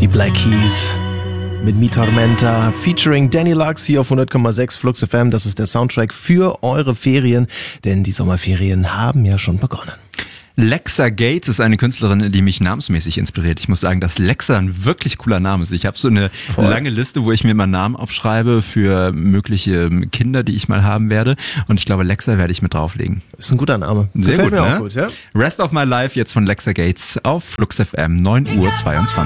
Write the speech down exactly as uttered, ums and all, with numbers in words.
Die Black Keys mit Mi Tormenta featuring Danny Lux hier auf hundert Komma sechs Flux F M. Das ist der Soundtrack für eure Ferien, denn die Sommerferien haben ja schon begonnen. Lexa Gates ist eine Künstlerin, die mich namensmäßig inspiriert. Ich muss sagen, dass Lexa ein wirklich cooler Name ist. Ich habe so eine Voll. lange Liste, wo ich mir mal Namen aufschreibe für mögliche Kinder, die ich mal haben werde. Und ich glaube, Lexa werde ich mit drauflegen. Ist ein guter Name. Sehr Gefällt gut, mir ne? auch gut, ja. Rest of My Life jetzt von Lexa Gates auf Flux F M, neun Uhr zweiundzwanzig.